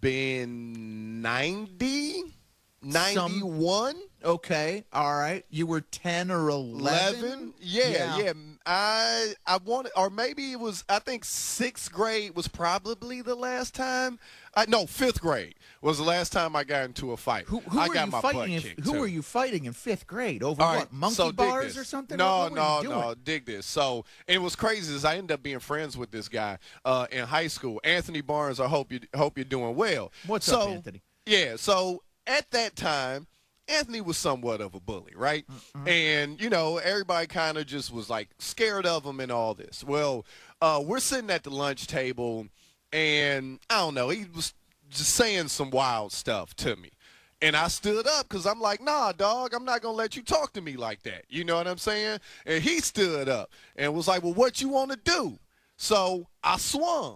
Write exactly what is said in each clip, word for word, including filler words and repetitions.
been ninety, ninety-one. Some, okay, all right. You were ten or eleven? eleven? Yeah, yeah, Yeah. I I wanted, or maybe it was, I think sixth grade was probably the last time. I, no, fifth grade was the last time I got into a fight. Who, who I were got you my fighting? butt In, kicked, who too. were you fighting in fifth grade? Over All what? right, Monkey so dig bars this. or something? No, what, what no, were you doing? no. Dig this. So and it was crazy is I ended up being friends with this guy uh, in high school, Anthony Barnes. I hope you hope you're doing well. What's so, up, Anthony? Yeah. So at that time, Anthony was somewhat of a bully, right? Mm-hmm. And you know, everybody kind of just was like scared of him and all this. Well, uh, we're sitting at the lunch table, and I don't know, he was just saying some wild stuff to me. And I stood up because I'm like, nah, dog, I'm not going to let you talk to me like that. You know what I'm saying? And he stood up and was like, well, what you want to do? So I swung.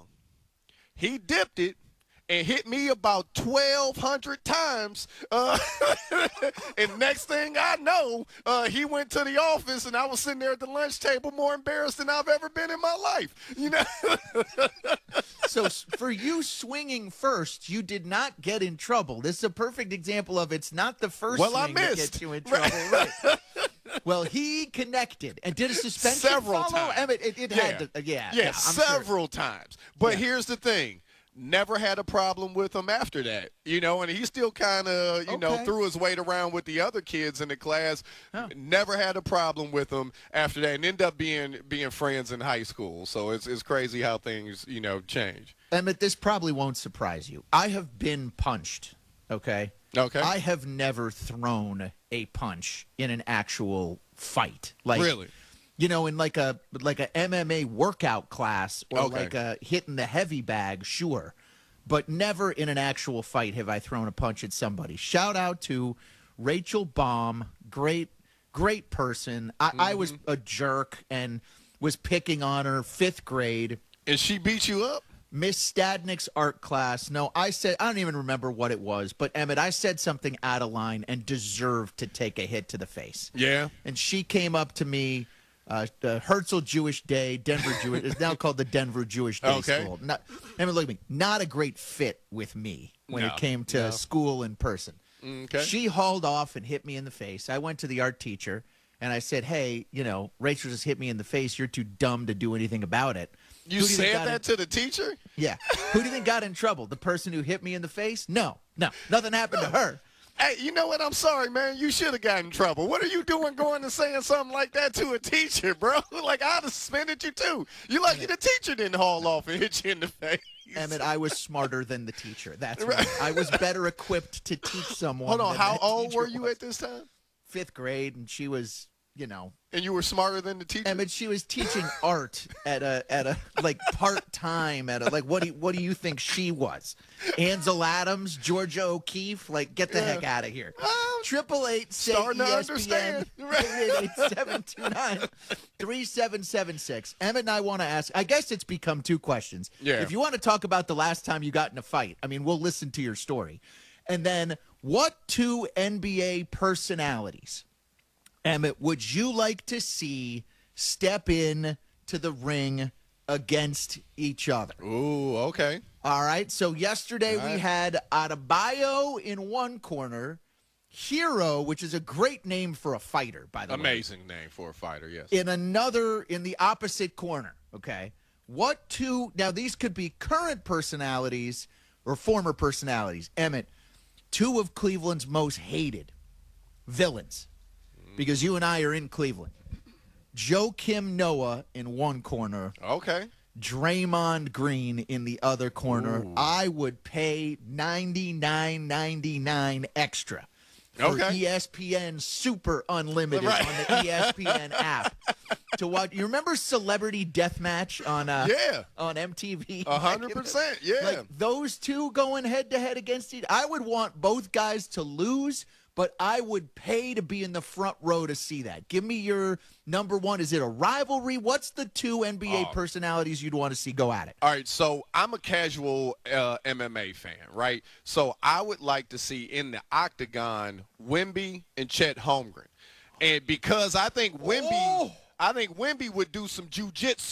He dipped it and hit me about twelve hundred times. Uh, and next thing I know, uh, he went to the office, and I was sitting there at the lunch table more embarrassed than I've ever been in my life. You know? So for you swinging first, you did not get in trouble. This is a perfect example of it's not the first well, swing that gets you in trouble. Right. Well, he connected and did a suspension several follow? times. I mean, it, it yeah. had to, uh, yeah, yeah, yeah, I'm several sure. times. But yeah. here's the thing. Never had a problem with him after that, you know, and he still kind of, you okay. know, threw his weight around with the other kids in the class. Huh. Never had a problem with him after that, and ended up being being friends in high school. So it's it's crazy how things, you know, change. Emmett, this probably won't surprise you. I have been punched, okay? Okay. I have never thrown a punch in an actual fight. Like, really? You know, in like a like a M M A workout class or okay. like a hitting the heavy bag, sure. But never in an actual fight have I thrown a punch at somebody. Shout out to Rachel Baum, great, great person. I, mm-hmm. I was a jerk and was picking on her fifth grade. And she beat you up? Miss Stadnick's art class. No, I said, I don't even remember what it was, but Emmett, I said something out of line and deserved to take a hit to the face. Yeah. And she came up to me. Uh, the Herzl Jewish Day, Denver Jewish, it's now called the Denver Jewish Day okay. School. Not, I mean, look at me, not a great fit with me when no, it came to no. school in person. Okay. She hauled off and hit me in the face. I went to the art teacher and I said, hey, you know, Rachel just hit me in the face. You're too dumb to do anything about it. You you said that in, to the teacher? Yeah. Who do you think got in trouble? The person who hit me in the face? No, no, nothing happened to her. Hey, you know what? I'm sorry, man. You should have gotten in trouble. What are you doing going and saying something like that to a teacher, bro? Like, I'd have suspended you, too. You lucky the teacher didn't haul off and hit you in the face. Emmett, I was smarter than the teacher. That's right. I was better equipped to teach someone. Hold on. How old were was. you at this time? Fifth grade, and she was, you know. And you were smarter than the teacher? Emmett, she was teaching art at a at a like part time at a like what do you, what do you think she was? Ansel Adams, Georgia O'Keeffe, like get the yeah. heck out of here. Triple eight starting to understand. eight seven two nine three seven seven six. Emmett and I want to ask. I guess it's become two questions. Yeah. If you want to talk about the last time you got in a fight, I mean, we'll listen to your story, and then what two N B A personalities, Emmett, would you like to see step in to the ring against each other? Ooh, okay. All right. So yesterday right. we had Adebayo in one corner, Hero, which is a great name for a fighter, by the Amazing way. Amazing name for a fighter, yes. In another, in the opposite corner, okay? What two, now these could be current personalities or former personalities. Emmett, two of Cleveland's most hated villains. Because you and I are in Cleveland. Joakim Noah in one corner. Okay. Draymond Green in the other corner. Ooh. I would pay ninety-nine ninety-nine extra for okay. E S P N Super Unlimited right. on the E S P N app to watch. You remember Celebrity Deathmatch on uh, yeah on M T V? A hundred percent. Yeah. Like those two going head to head against each. I would want both guys to lose. But I would pay to be in the front row to see that. Give me your number one. Is it a rivalry? What's the two N B A oh. personalities you'd want to see go at it? All right, so I'm a casual uh, M M A fan, right? So I would like to see in the octagon Wemby and Chet Holmgren. And because I think Wemby, oh. I think Wemby would do some jujitsu.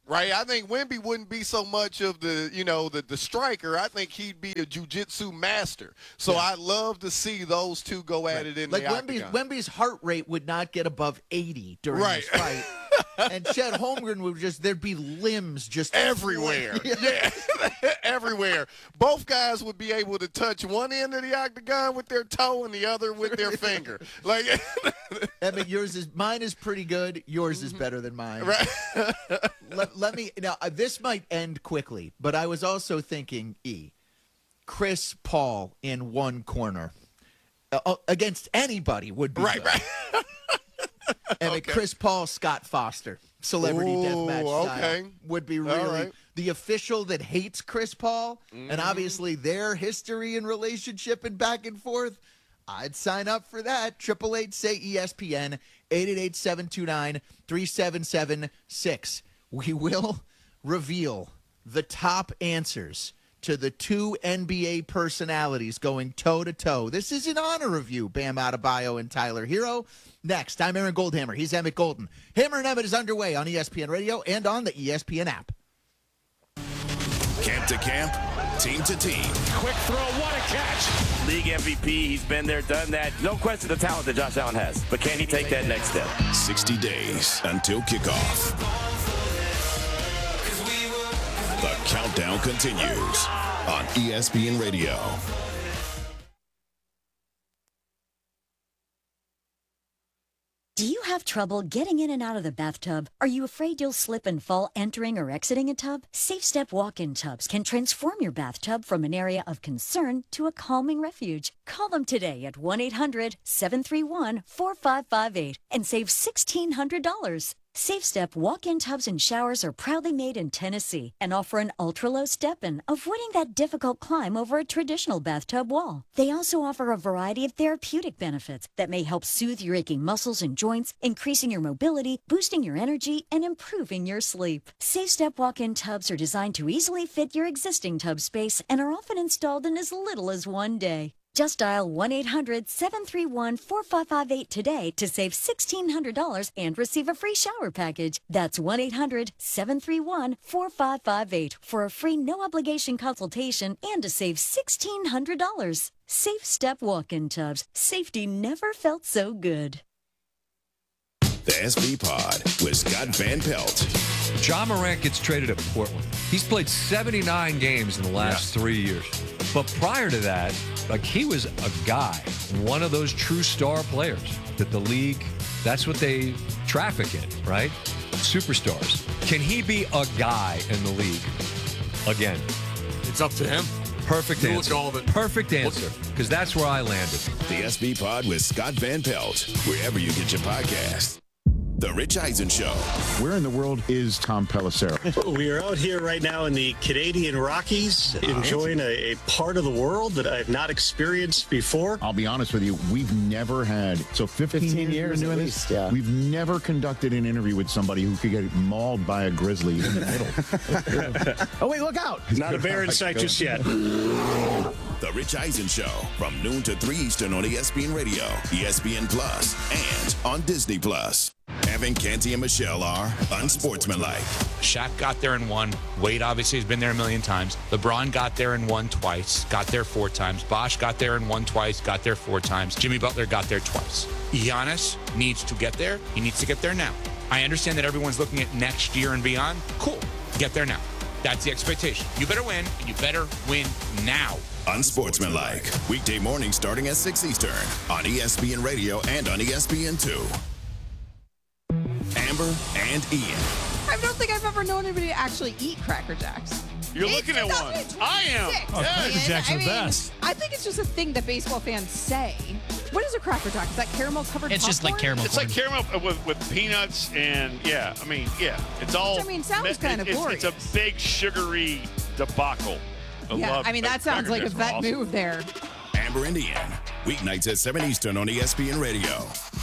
Right, I think Wemby wouldn't be so much of the, you know, the, the striker. I think he'd be a jiu-jitsu master. So yeah. I'd love to see those two go at right. it in like the Wemby's, octagon. Wemby's heart rate would not get above eighty during right. this fight. And Chet Holmgren would just, there'd be limbs just everywhere. yeah, everywhere. Both guys would be able to touch one end of the octagon with their toe and the other with their finger. Like, I mean, yours is, mine is pretty good. Yours is better than mine. Right. let, let me, now, uh, this might end quickly, but I was also thinking, E, Chris Paul in one corner uh, against anybody would be right, good. right. And okay. Chris Paul, Scott Foster, celebrity Ooh, deathmatch okay. style, would be really right. the official that hates Chris Paul, mm-hmm. and obviously their history and relationship and back and forth. I'd sign up for that. Triple eight say E S P N eight eight eight seven two nine three seven seven six. We will reveal the top answers to the two N B A personalities going toe-to-toe. This is an honor review, Bam Adebayo and Tyler Hero. Next, I'm Aaron Goldhammer. He's Emmett Golden. Hammer and Emmett is underway on E S P N Radio and on the E S P N app. Camp to camp, team to team. Quick throw, what a catch. League M V P, he's been there, done that. No question the talent that Josh Allen has. But can he take that next step? sixty days until kickoff. The countdown continues on E S P N Radio. Do you have trouble getting in and out of the bathtub? Are you afraid you'll slip and fall entering or exiting a tub? SafeStep walk-in tubs can transform your bathtub from an area of concern to a calming refuge. Call them today at one eight hundred seven three one four five five eight and save sixteen hundred dollars. SafeStep walk-in tubs and showers are proudly made in Tennessee and offer an ultra-low step-in, avoiding that difficult climb over a traditional bathtub wall. They also offer a variety of therapeutic benefits that may help soothe your aching muscles and joints, increasing your mobility, boosting your energy, and improving your sleep. SafeStep walk-in tubs are designed to easily fit your existing tub space and are often installed in as little as one day. Just dial one eight hundred seven three one four five five eight today to save sixteen hundred dollars and receive a free shower package. That's one eight hundred seven three one four five five eight for a free no-obligation consultation and to save sixteen hundred dollars. Safe Step walk-in tubs. Safety never felt so good. The S B Pod with Scott Van Pelt. Ja Morant gets traded to Portland. He's played seventy-nine games in the last yeah. three years. But prior to that, like he was a guy, one of those true star players that the league, that's what they traffic in, right? Superstars. Can he be a guy in the league again? It's up to him. Perfect you answer. All of it. Perfect answer, because that's where I landed. The S B Pod with Scott Van Pelt, wherever you get your podcasts. The Rich Eisen Show. Where in the world is Tom Pelissero? We are out here right now in the Canadian Rockies, enjoying a, a part of the world that I've not experienced before. I'll be honest with you, we've never had, so fifteen, fifteen years doing this, yeah. We've never conducted an interview with somebody who could get mauled by a grizzly in the middle. Oh, wait, look out. Not a bear in sight just yet. The Rich Eisen Show from noon to three Eastern on E S P N Radio, E S P N Plus, and on Disney Plus. Evan, Canty, and Michelle are unsportsmanlike. Shaq got there and won. Wade obviously has been there a million times. LeBron got there and won twice. Got there four times. Bosh got there and won twice. Got there four times. Jimmy Butler got there twice. Giannis needs to get there. He needs to get there now. I understand that everyone's looking at next year and beyond. Cool. Get there now. That's the expectation. You better win, and you better win now. Unsportsmanlike. Weekday mornings starting at six Eastern on E S P N Radio and on E S P N two. Amber and Ian. I don't think I've ever known anybody to actually eat Cracker Jacks. You're it's looking at one. I am. Oh, yes. Cracker Jacks are the best. I think it's just a thing that baseball fans say. What is a Cracker Jack? Is that caramel covered It's popcorn? just like caramel. It's corn. like caramel with, with peanuts and, yeah, I mean, yeah. It's all. Which, I mean, sounds it, kind of it's, glorious. It's a big sugary debacle. I yeah, love I mean, that sounds like a vet awesome. move there. Amber and Ian. Weeknights at seven Eastern on E S P N Radio.